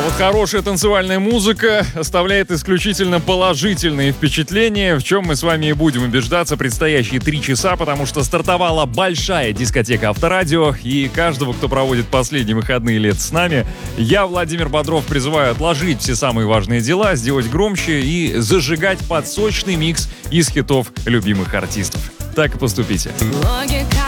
вот хорошая танцевальная музыка оставляет исключительно положительные впечатления, в чем мы с вами и будем убеждаться предстоящие 3 часа, потому что стартовала большая дискотека Авторадио, и каждого, кто проводит последние выходные лет с нами, я, Владимир Бодров, призываю отложить все самые важные дела, сделать громче и зажигать под сочный микс из хитов любимых артистов. Так и поступите.